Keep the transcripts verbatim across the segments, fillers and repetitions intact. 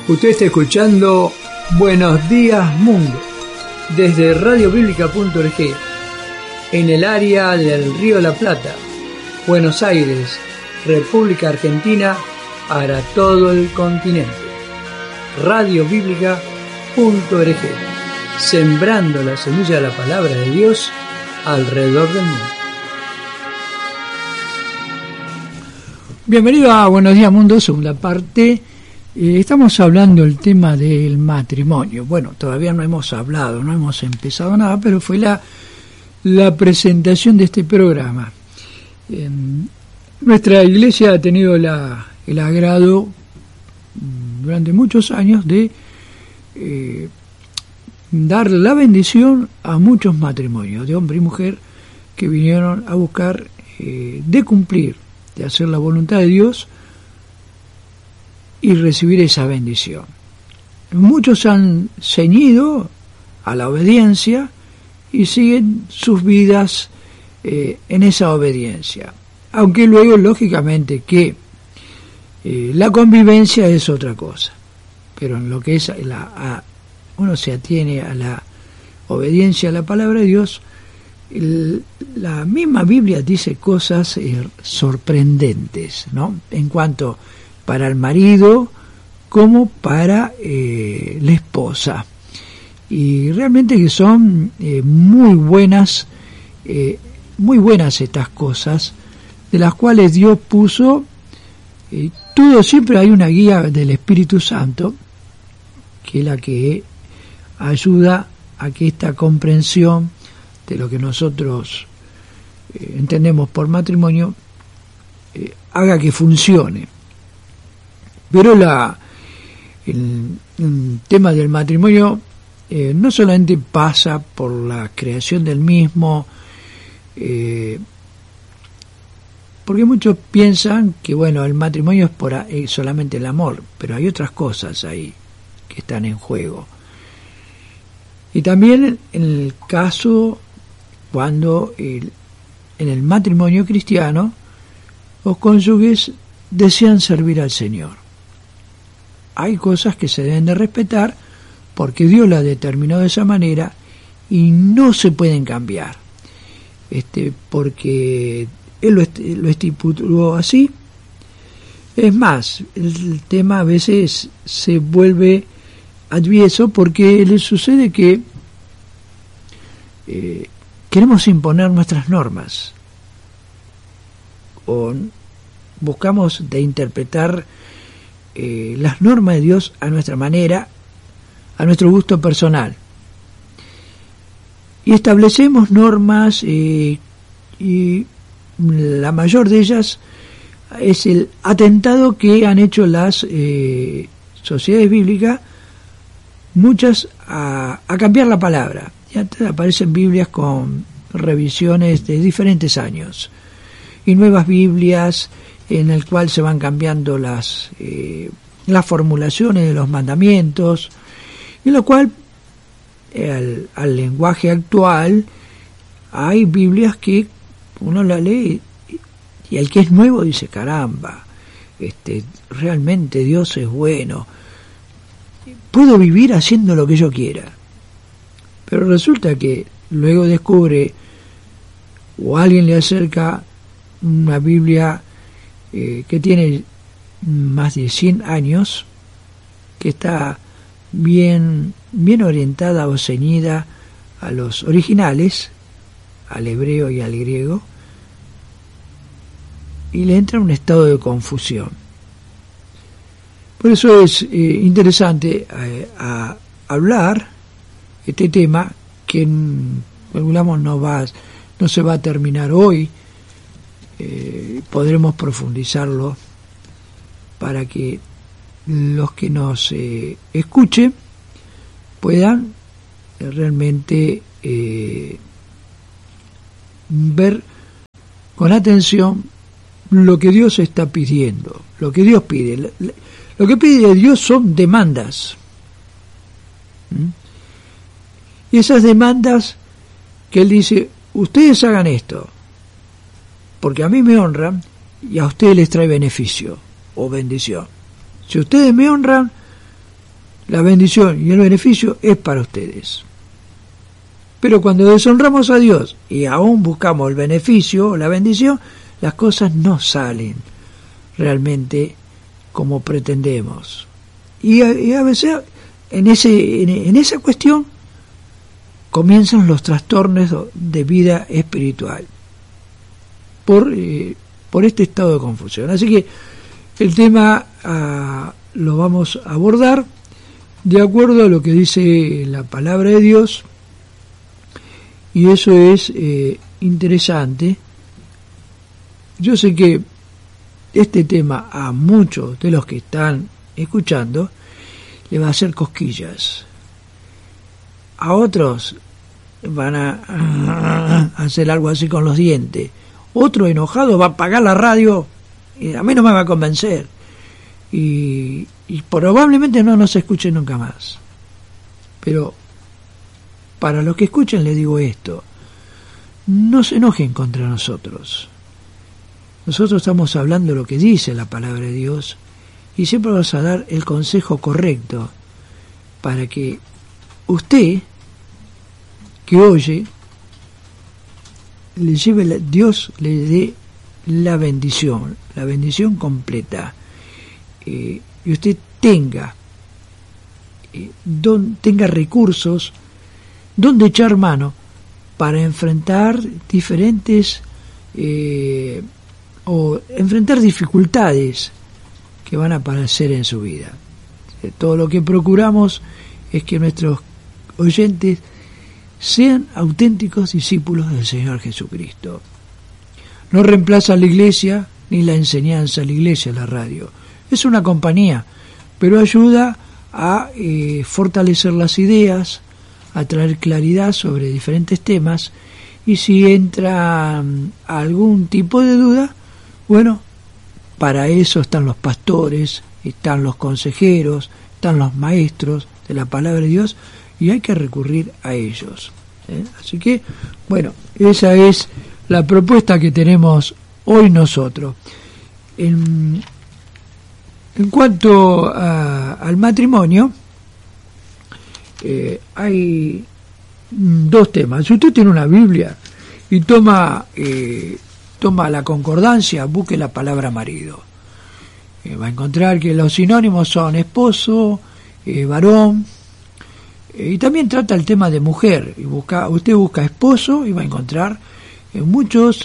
Usted está escuchando Buenos Días Mundo desde radio bíblica punto org en el área del Río de la Plata, Buenos Aires, República Argentina, para todo el continente. radio bíblica punto org, sembrando la semilla de la palabra de Dios alrededor del mundo. Bienvenido a Buenos Días Mundo, segunda parte. Eh, estamos hablando del tema del matrimonio. Bueno, todavía no hemos hablado, no hemos empezado nada, pero fue la, la presentación de este programa. Eh, nuestra iglesia ha tenido la, el agrado durante muchos años de eh, dar la bendición a muchos matrimonios, de hombre y mujer, que vinieron a buscar eh, de cumplir, de hacer la voluntad de Dios y recibir esa bendición. Muchos han ceñido a la obediencia y siguen sus vidas eh, en esa obediencia, aunque luego lógicamente que eh, la convivencia es otra cosa, pero en lo que es la, a, uno se atiene a la obediencia a la palabra de Dios. El, la misma Biblia dice cosas eh, sorprendentes, ¿no? En cuanto para el marido como para eh, la esposa, y realmente que son eh, muy buenas eh, muy buenas estas cosas, de las cuales Dios puso eh, todo. Siempre hay una guía del Espíritu Santo, que es la que ayuda a que esta comprensión de lo que nosotros eh, entendemos por matrimonio eh, haga que funcione. Pero la, el, el tema del matrimonio eh, no solamente pasa por la creación del mismo, eh, porque muchos piensan que bueno, el matrimonio es por eh, solamente el amor, pero hay otras cosas ahí que están en juego. Y también en el caso cuando el, en el matrimonio cristiano los cónyuges desean servir al Señor. Hay cosas que se deben de respetar porque Dios las determinó de esa manera y no se pueden cambiar, este, porque Él lo, est lo estipuló así. Es más, el tema a veces se vuelve advieso porque le sucede que eh, queremos imponer nuestras normas o buscamos de interpretar eh, las normas de Dios a nuestra manera, a nuestro gusto personal, y establecemos normas eh, y la mayor de ellas es el atentado que han hecho las eh, sociedades bíblicas, muchas a, a cambiar la palabra. Ya aparecen Biblias con revisiones de diferentes años y nuevas Biblias en el cual se van cambiando las eh, las formulaciones de los mandamientos, y lo cual eh, al, al lenguaje actual hay Biblias que uno la lee y, y el que es nuevo dice caramba, este realmente Dios es bueno, puedo vivir haciendo lo que yo quiera. Pero resulta que luego descubre o alguien le acerca una Biblia eh, que tiene más de cien años, que está bien, bien orientada o ceñida a los originales, al hebreo y al griego, y le entra un estado de confusión. Por eso es eh, interesante eh, a hablar este tema que calculamos no va, no se va a terminar hoy. Eh, podremos profundizarlo para que los que nos eh, escuchen puedan eh, realmente eh, ver con atención lo que Dios está pidiendo, lo que Dios pide. Lo que pide Dios son demandas. ¿Mm? Y esas demandas que Él dice, ustedes hagan esto, porque a mí me honran y a ustedes les trae beneficio o bendición. Si ustedes me honran, la bendición y el beneficio es para ustedes. Pero cuando deshonramos a Dios y aún buscamos el beneficio o la bendición, las cosas no salen realmente como pretendemos. Y a, y a veces en, ese, en, en esa cuestión comienzan los trastornos de vida espiritual por, eh, por este estado de confusión. Así que el tema uh, lo vamos a abordar de acuerdo a lo que dice la palabra de Dios, y eso es eh, interesante. Yo sé que este tema a muchos de los que están escuchando le va a hacer cosquillas, a otros van a, a hacer algo así con los dientes, otro enojado va a apagar la radio y a mí no me va a convencer, y, y probablemente no nos escuchen nunca más. Pero para los que escuchen les digo esto: no se enojen contra nosotros. Nosotros estamos hablando lo que dice la palabra de Dios y siempre vamos a dar el consejo correcto para que usted que oye le lleve la, Dios le dé la bendición, la bendición completa, eh, y usted tenga eh, don, tenga recursos donde echar mano para enfrentar diferentes eh, o enfrentar dificultades que van a aparecer en su vida. Todo lo que procuramos es que nuestros oyentes sean auténticos discípulos del Señor Jesucristo. No reemplaza la iglesia ni la enseñanza de la iglesia, la radio. Es una compañía, pero ayuda a eh, fortalecer las ideas, a traer claridad sobre diferentes temas, y si entra um, algún tipo de duda, bueno, para eso están los pastores, están los consejeros, están los maestros de la palabra de Dios, y hay que recurrir a ellos. ¿eh? Así que, bueno, esa es la propuesta que tenemos hoy nosotros. En, en cuanto a, al matrimonio, eh, hay dos temas. Si usted tiene una Biblia y toma eh, toma la concordancia, busque la palabra marido, eh, va a encontrar que los sinónimos son esposo, eh, varón, eh, y también trata el tema de mujer, y busca, usted busca esposo y va a encontrar eh, muchos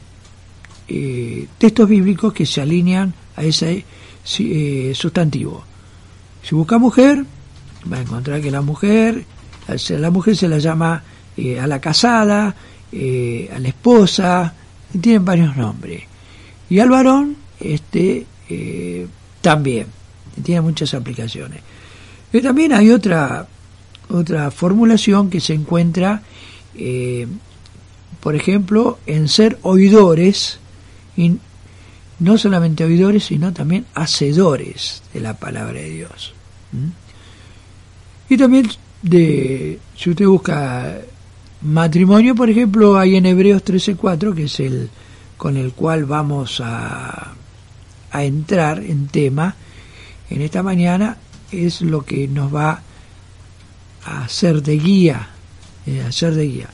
eh, textos bíblicos que se alinean a ese eh, sustantivo. Si busca mujer, va a encontrar que la mujer, a la mujer se la llama eh, a la casada, eh, a la esposa, y tienen varios nombres. Y al varón, este, eh, también, tiene muchas aplicaciones. Y también hay otra, otra formulación que se encuentra, eh, por ejemplo, en ser oidores, y no solamente oidores, sino también hacedores de la palabra de Dios. ¿Mm? Y también, de si usted busca matrimonio, por ejemplo, hay en Hebreos trece cuatro, que es el con el cual vamos a, a entrar en tema en esta mañana, es lo que nos va a hacer de guía, eh, hacer de guía,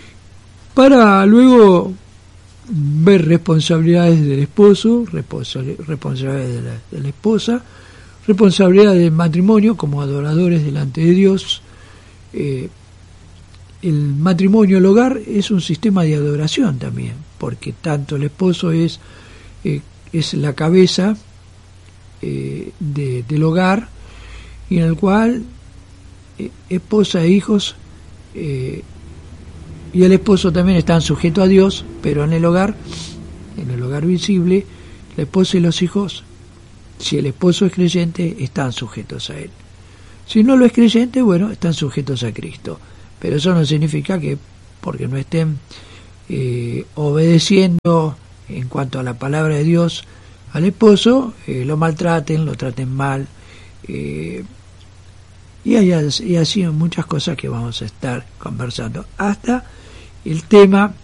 para luego ver responsabilidades del esposo, responsabilidades de la, de la esposa, responsabilidad del matrimonio como adoradores delante de Dios. Eh, el matrimonio, el hogar, es un sistema de adoración también, porque tanto el esposo es, eh, es la cabeza eh, de, del hogar, y en el cual eh, esposa e hijos eh, y el esposo también están sujetos a Dios, pero en el hogar, en el hogar visible, la esposa y los hijos, si el esposo es creyente, están sujetos a él. Si no lo es creyente, bueno, están sujetos a Cristo. Pero eso no significa que porque no estén eh, obedeciendo en cuanto a la palabra de Dios al esposo, eh, lo maltraten, lo traten mal, eh, y, hay, y así muchas cosas que vamos a estar conversando, hasta el tema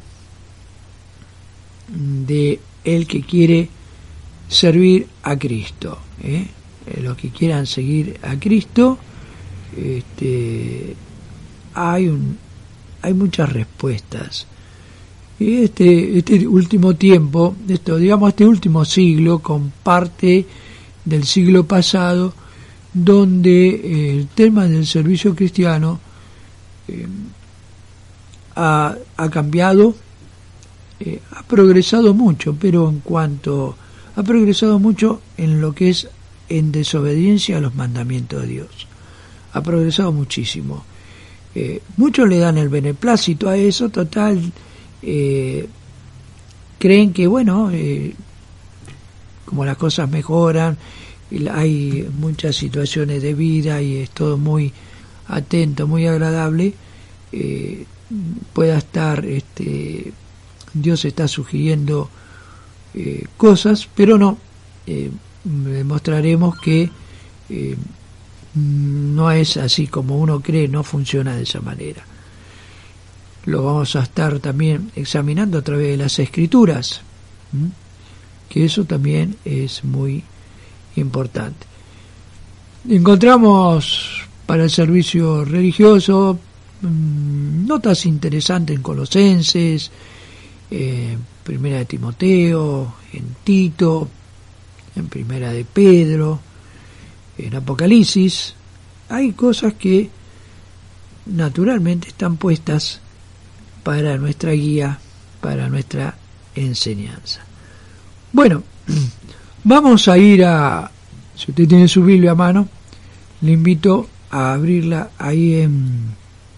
de el que quiere servir a Cristo, ¿eh? Los que quieran seguir a Cristo, este, hay un, hay muchas respuestas. Y este, este último tiempo, esto, digamos, este último siglo comparte del siglo pasado, donde eh, el tema del servicio cristiano eh, ha, ha cambiado, eh, ha progresado mucho, pero en cuanto ha progresado mucho en lo que es en desobediencia a los mandamientos de Dios, ha progresado muchísimo. Eh, muchos le dan el beneplácito a eso, total, eh, creen que bueno, eh, como las cosas mejoran, hay muchas situaciones de vida y es todo muy atento, muy agradable, eh, pueda estar, este, Dios está sugiriendo eh, cosas, pero no, eh, demostraremos que eh, no es así como uno cree, no funciona de esa manera. Lo vamos a estar también examinando a través de las Escrituras, ¿m? que eso también es muy importante. Encontramos para el servicio religioso mmm, notas interesantes en Colosenses, eh, Primera de Timoteo, en Tito, en Primera de Pedro, en Apocalipsis. Hay cosas que naturalmente están puestas para nuestra guía, para nuestra enseñanza. Bueno, vamos a ir a, si usted tiene su Biblia a mano, le invito a abrirla ahí en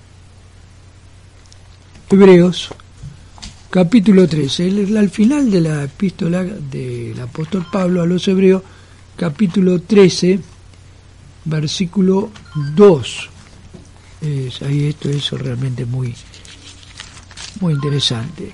Hebreos, capítulo trece, el, al final de la epístola del apóstol Pablo a los Hebreos, capítulo trece, versículo dos. Es, ahí esto es realmente muy, muy interesante.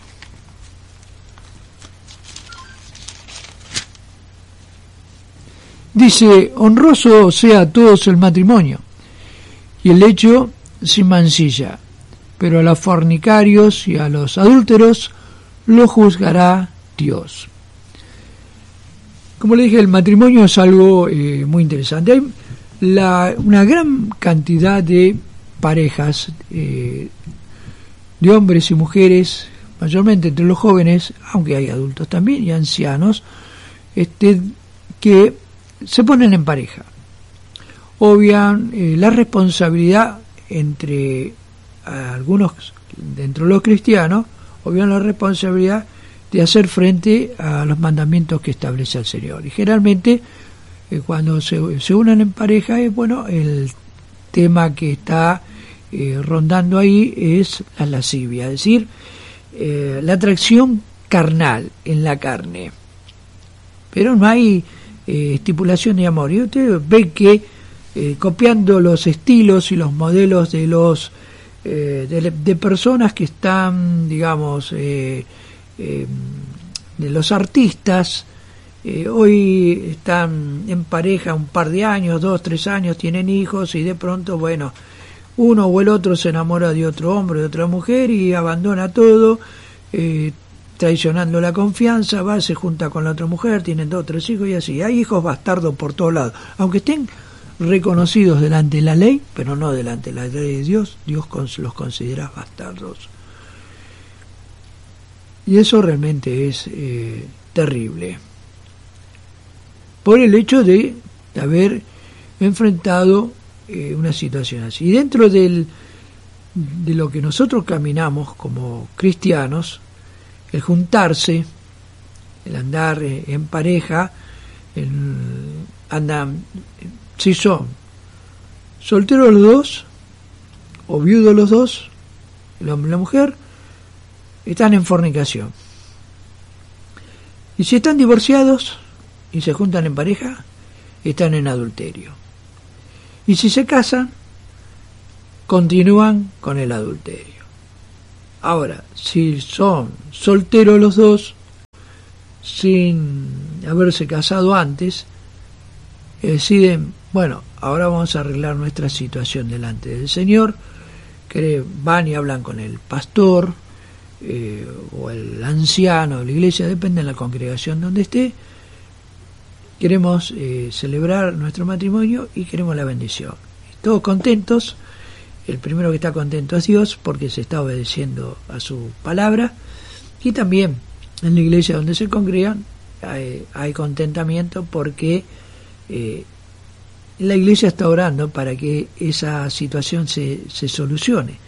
Dice: honroso sea a todos el matrimonio, y el lecho sin mancilla, pero a los fornicarios y a los adúlteros lo juzgará Dios. Como le dije, el matrimonio es algo eh, muy interesante. Hay la, una gran cantidad de parejas, eh, de hombres y mujeres, mayormente entre los jóvenes, aunque hay adultos también y ancianos, este, que se ponen en pareja, obvian eh, la responsabilidad entre algunos dentro de los cristianos, obvian la responsabilidad de hacer frente a los mandamientos que establece el Señor. Y generalmente eh, cuando se, se unen en pareja, es bueno, el tema que está eh, rondando ahí es la lascivia, es decir, eh, la atracción carnal en la carne, pero no hay Eh, estipulación de amor. Y usted ve que eh, copiando los estilos y los modelos de los eh, de, de personas que están, digamos, eh, eh, de los artistas, eh, hoy están en pareja un par de años, dos, tres años, tienen hijos y de pronto, bueno, uno o el otro se enamora de otro hombre, de otra mujer y abandona todo, eh, traicionando la confianza, va, se junta con la otra mujer, tienen dos o tres hijos y así. Hay hijos bastardos por todos lados, aunque estén reconocidos delante de la ley, pero no delante de la ley de Dios. Dios los considera bastardos. Y eso realmente es eh, terrible, por el hecho de, de haber enfrentado eh, una situación así. Y dentro del, de lo que nosotros caminamos como cristianos, el juntarse, el andar en pareja, el, andan, si son solteros los dos, o viudos los dos, el hombre y la mujer, están en fornicación. Y si están divorciados y se juntan en pareja, están en adulterio. Y si se casan, continúan con el adulterio. Ahora, si son solteros los dos, sin haberse casado antes, eh, deciden, bueno, ahora vamos a arreglar nuestra situación delante del Señor, que van y hablan con el pastor eh, o el anciano de la iglesia, depende de la congregación donde esté. Queremos eh, celebrar nuestro matrimonio y queremos la bendición. todos contentos. El primero que está contento es Dios porque se está obedeciendo a su palabra, y también en la iglesia donde se congregan hay, hay contentamiento porque eh, la iglesia está orando para que esa situación se, se solucione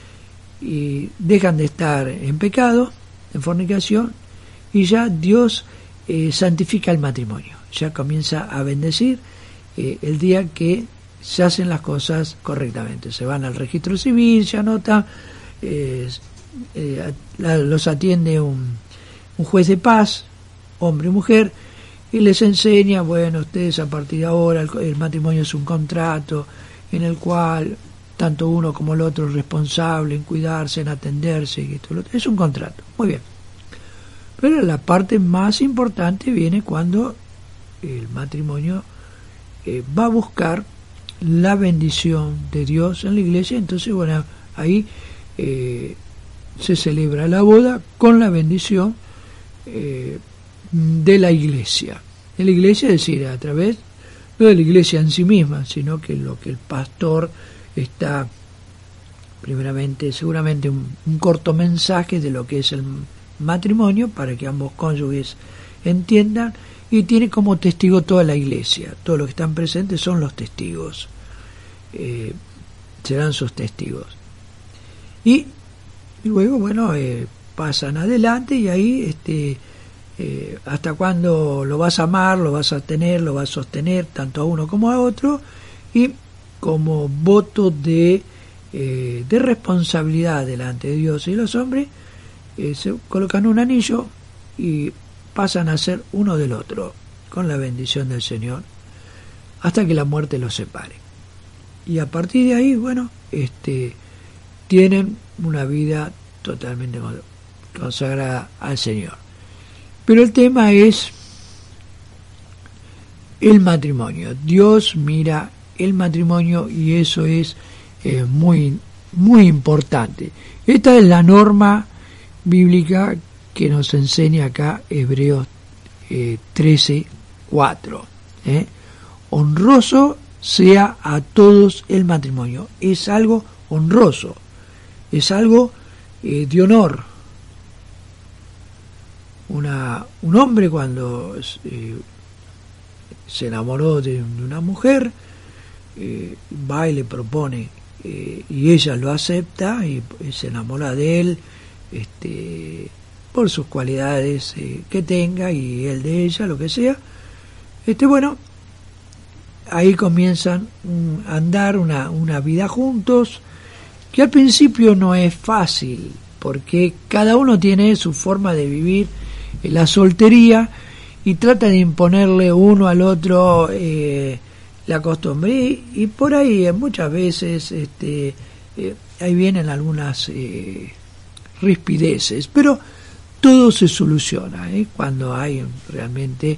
y dejan de estar en pecado, en fornicación, y ya Dios eh, santifica el matrimonio, ya comienza a bendecir eh, el día que se hacen las cosas correctamente. Se van al registro civil, se anota, eh, eh, la, los atiende un, un juez de paz, hombre y mujer, y les enseña, bueno, ustedes a partir de ahora el, el matrimonio es un contrato en el cual tanto uno como el otro es responsable en cuidarse, en atenderse, y esto, lo otro. Es un contrato, muy bien. Pero la parte más importante viene cuando el matrimonio eh, va a buscar la bendición de Dios en la iglesia. Entonces, bueno, ahí eh, se celebra la boda con la bendición eh, de la iglesia. De la iglesia, es decir, a través, no de la iglesia en sí misma, sino que lo que el pastor está, primeramente, seguramente un, un corto mensaje de lo que es el matrimonio para que ambos cónyuges entiendan, y tiene como testigo toda la iglesia. Todos los que están presentes son los testigos, eh, serán sus testigos, y, y luego, bueno, eh, pasan adelante, y ahí este eh, hasta cuándo lo vas a amar, lo vas a tener, lo vas a sostener tanto a uno como a otro, y como voto de eh, de responsabilidad delante de Dios y los hombres, eh, se colocan un anillo y pasan a ser uno del otro con la bendición del Señor hasta que la muerte los separe, y a partir de ahí, bueno, este tienen una vida totalmente consagrada al Señor. Pero el tema es el matrimonio. Dios mira el matrimonio, y eso es eh, muy muy importante. Esta es la norma bíblica que nos enseña acá Hebreos eh, trece cuatro. ¿eh? Honroso sea a todos el matrimonio. Es algo honroso, es algo eh, de honor. Una, un hombre cuando eh, se enamoró de, de una mujer, eh, va y le propone, eh, y ella lo acepta y, y se enamora de él, este, por sus cualidades eh, que tenga, y él de ella, lo que sea. Este bueno, ahí comienzan un, a andar una, una vida juntos, que al principio no es fácil, porque cada uno tiene su forma de vivir la soltería y trata de imponerle uno al otro eh, la costumbre, y, y por ahí muchas veces este eh, ahí vienen algunas eh, rispideces, pero todo se soluciona ¿eh? cuando hay realmente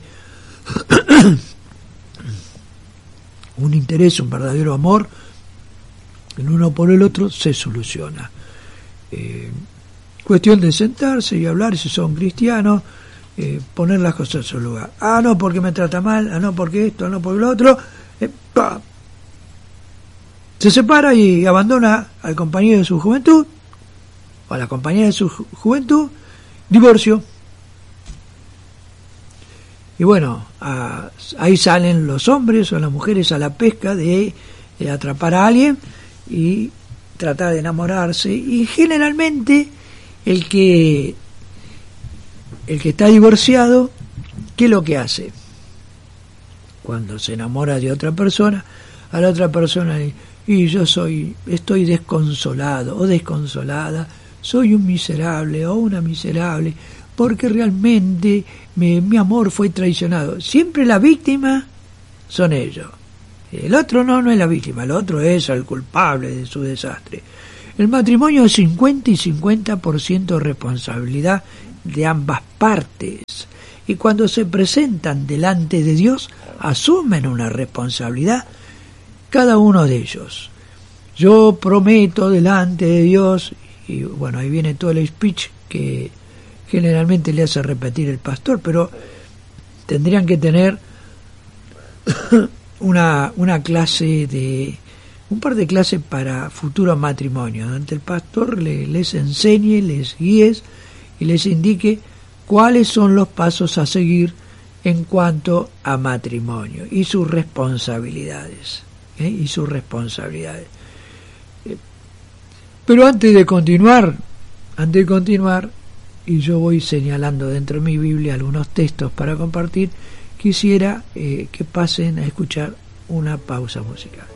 un interés, un verdadero amor el uno por el otro, se soluciona. Eh, cuestión de sentarse y hablar, si son cristianos, eh, poner las cosas en su lugar. Ah, no, porque me trata mal, ah, no, porque esto, ah, no, porque lo otro. Eh, se separa y abandona al compañero de su juventud, o a la compañera de su ju- juventud, divorcio. Y bueno, a, ahí salen los hombres o las mujeres a la pesca de, de atrapar a alguien y tratar de enamorarse, y generalmente el que el que está divorciado, ¿qué es lo que hace? Cuando se enamora de otra persona, a la otra persona, y yo soy estoy desconsolado o desconsolada, soy un miserable o una miserable, porque realmente me, mi amor fue traicionado. Siempre la víctima son ellos. El otro no, no es la víctima, el otro es el culpable de su desastre. El matrimonio es cincuenta y cincuenta por ciento responsabilidad de ambas partes. Y cuando se presentan delante de Dios, asumen una responsabilidad cada uno de ellos. Yo prometo delante de Dios, y bueno, ahí viene todo el speech que generalmente le hace repetir el pastor, pero tendrían que tener una, una clase de, un par de clases para futuros matrimonios, donde el pastor le, les enseñe, les guíe y les indique cuáles son los pasos a seguir en cuanto a matrimonio y sus responsabilidades, ¿eh? y sus responsabilidades. Eh, pero antes de continuar, antes de continuar, y yo voy señalando dentro de mi Biblia algunos textos para compartir, quisiera eh, que pasen a escuchar una pausa musical.